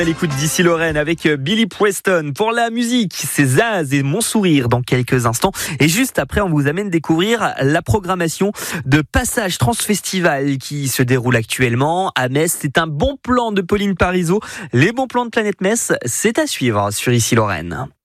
À l'écoute d'ici Lorraine avec Billy Preston. Pour la musique, c'est Zaz et Mon Sourire dans quelques instants. Et juste après, on vous amène découvrir la programmation de Passage Transfestival qui se déroule actuellement à Metz. C'est un bon plan de Pauline Parisot. Les bons plans de Planète Metz, c'est à suivre sur Ici Lorraine.